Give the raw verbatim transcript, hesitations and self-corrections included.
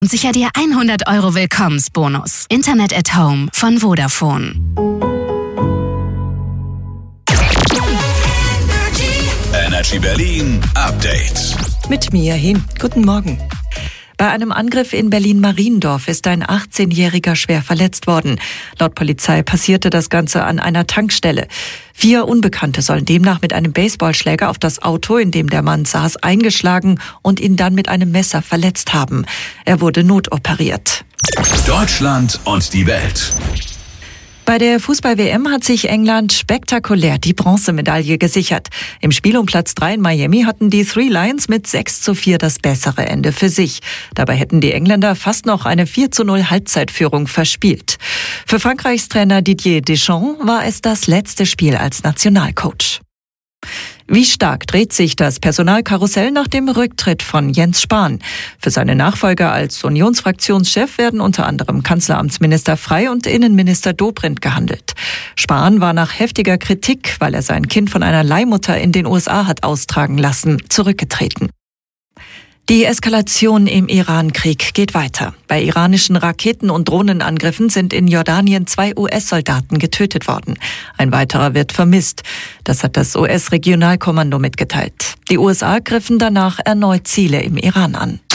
Und sicher dir hundert Euro Willkommensbonus. Internet at Home von Vodafone. Energy Berlin Update. Mit Mia Hin. Guten Morgen. Bei einem Angriff in Berlin-Mariendorf ist ein achtzehnjähriger schwer verletzt worden. Laut Polizei passierte das Ganze an einer Tankstelle. Vier Unbekannte sollen demnach mit einem Baseballschläger auf das Auto, in dem der Mann saß, eingeschlagen und ihn dann mit einem Messer verletzt haben. Er wurde notoperiert. Deutschland und die Welt. Bei der Fußball-W M hat sich England spektakulär die Bronzemedaille gesichert. Im Spiel um Platz drei in Miami hatten die Three Lions mit sechs zu vier das bessere Ende für sich. Dabei hätten die Engländer fast noch eine vier zu null Halbzeitführung verspielt. Für Frankreichs Trainer Didier Deschamps war es das letzte Spiel als Nationalcoach. Wie stark dreht sich das Personalkarussell nach dem Rücktritt von Jens Spahn? Für seine Nachfolger als Unionsfraktionschef werden unter anderem Kanzleramtsminister Frey und Innenminister Dobrindt gehandelt. Spahn war nach heftiger Kritik, weil er sein Kind von einer Leihmutter in den U S A hat austragen lassen, zurückgetreten. Die Eskalation im Iran-Krieg geht weiter. Bei iranischen Raketen- und Drohnenangriffen sind in Jordanien zwei U S-Soldaten getötet worden. Ein weiterer wird vermisst. Das hat das U S-Regionalkommando mitgeteilt. Die U S A griffen danach erneut Ziele im Iran an.